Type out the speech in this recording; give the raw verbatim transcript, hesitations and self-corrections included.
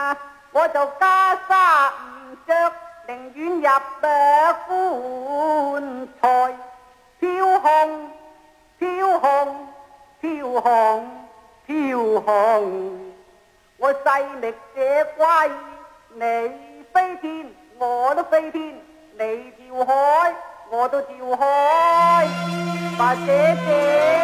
啊，我就袈裟唔着，寧願入誒棺材。飄紅飄紅飄紅飄紅，我勢力這歸，你飛天我都飛天，你跳海我都跳海，或者這